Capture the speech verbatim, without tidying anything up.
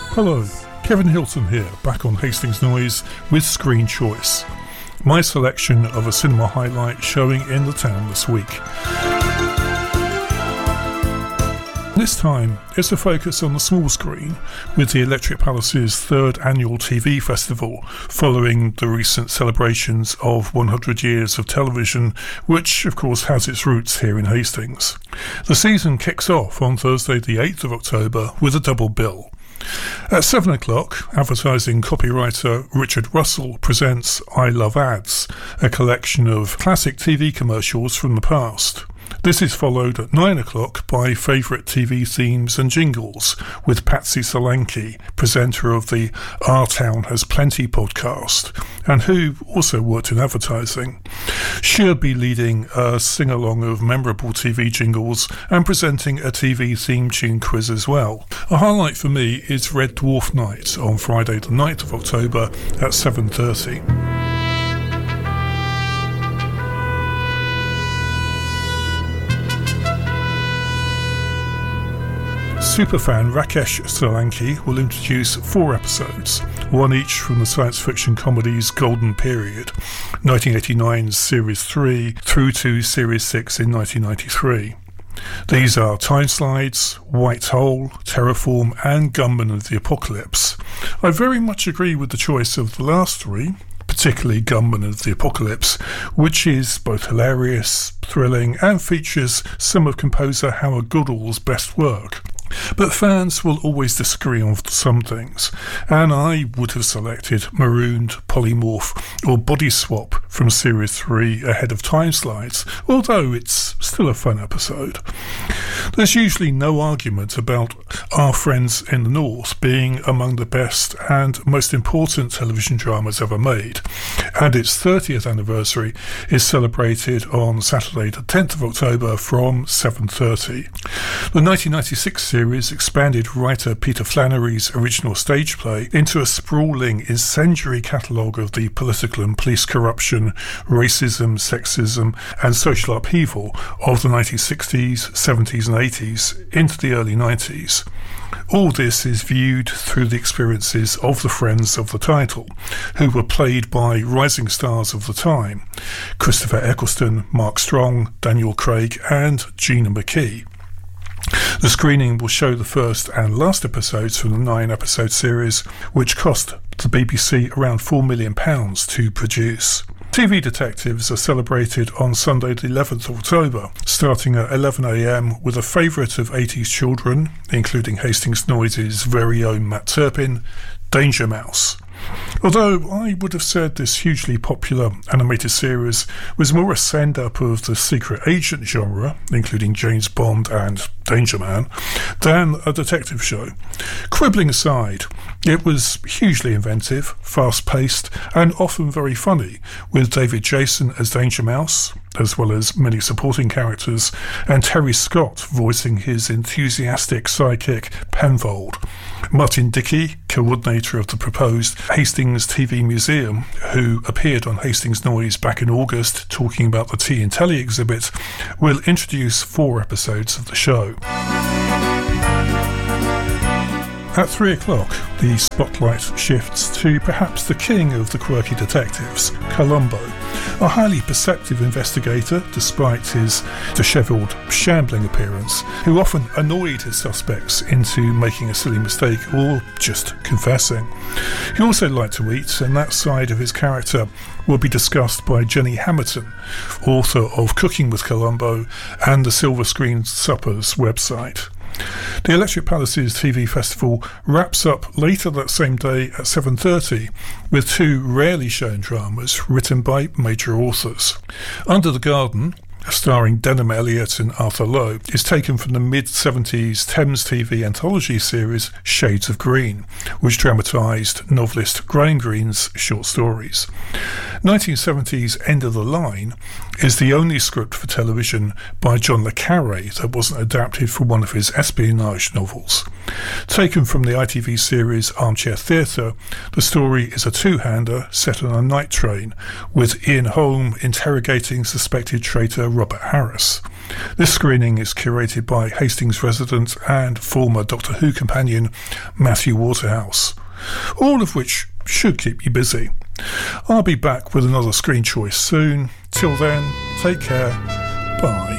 Hello, Kevin Hilton here, back on Hastings Noise with Screen Choice, my selection of a cinema highlight showing in the town this week. This time, it's a focus on the small screen with the Electric Palace's third annual T V festival, following the recent celebrations of one hundred years of television, which of course has its roots here in Hastings. The season kicks off on Thursday the eighth of October with a double bill. At seven o'clock, advertising copywriter Richard Russell presents I Love Ads, a collection of classic T V commercials from the past. This is followed at nine o'clock by favourite T V themes and jingles with Patsy Solanki, presenter of the Our Town Has Plenty podcast, and who also worked in advertising. She'll be leading a sing-along of memorable T V jingles and presenting a T V theme tune quiz as well. A highlight for me is Red Dwarf Night on Friday the ninth of October at seven thirty. Superfan Rakesh Solanki will introduce four episodes, one each from the science fiction comedy's golden period, nineteen eighty-nine's Series three through to Series six in nineteen ninety-three. These are Time Slides, White Hole, Terraform and Gunmen of the Apocalypse. I very much agree with the choice of the last three, particularly Gunmen of the Apocalypse, which is both hilarious, thrilling and features some of composer Howard Goodall's best work. But fans will always disagree on some things, and I would have selected Marooned, Polymorph or Body Swap from Series three ahead of Time Slides, although it's still a fun episode. There's usually no argument about Our Friends in the North being among the best and most important television dramas ever made, and its thirtieth anniversary is celebrated on Saturday the tenth of October from seven thirty. The nineteen ninety-six series series expanded writer Peter Flannery's original stage play into a sprawling, incendiary catalogue of the political and police corruption, racism, sexism and social upheaval of the nineteen sixties, seventies and eighties into the early nineties. All this is viewed through the experiences of the friends of the title, who were played by rising stars of the time, Christopher Eccleston, Mark Strong, Daniel Craig and Gina McKee. The screening will show the first and last episodes from the nine-episode series, which cost the B B C around four million pounds to produce. T V detectives are celebrated on Sunday the eleventh of October, starting at eleven a.m. with a favourite of eighties children, including Hastings Noise's very own Matt Turpin, Danger Mouse. Although I would have said this hugely popular animated series was more a send-up of the secret agent genre, including James Bond and Danger Man, than a detective show. Quibbling aside, it was hugely inventive, fast-paced and often very funny, with David Jason as Danger Mouse, as well as many supporting characters, and Terry Scott voicing his enthusiastic sidekick Penfold. Martin Dickey, coordinator of the proposed Hastings T V Museum, who appeared on Hastings Noise back in August talking about the Tea and Telly exhibit, will introduce four episodes of the show. At three o'clock, the spotlight shifts to perhaps the king of the quirky detectives, Columbo, a highly perceptive investigator despite his dishevelled, shambling appearance, who often annoyed his suspects into making a silly mistake or just confessing. He also liked to eat, and that side of his character will be discussed by Jenny Hamilton, author of Cooking with Columbo and the Silver Screen Suppers website. The Electric Palace's T V festival wraps up later that same day at seven thirty with two rarely shown dramas written by major authors. Under the Garden, starring Denham Elliott and Arthur Lowe, is taken from the mid-seventies Thames T V anthology series Shades of Green, which dramatised novelist Graham Greene's short stories. nineteen seventies End of the Line is the only script for television by John le Carré that wasn't adapted from one of his espionage novels. Taken from the I T V series Armchair Theatre, the story is a two-hander set on a night train, with Ian Holm interrogating suspected traitor Robert Harris. This screening is curated by Hastings resident and former Doctor Who companion Matthew Waterhouse, all of which should keep you busy. I'll be back with another screen choice soon. Till then, take care. Bye.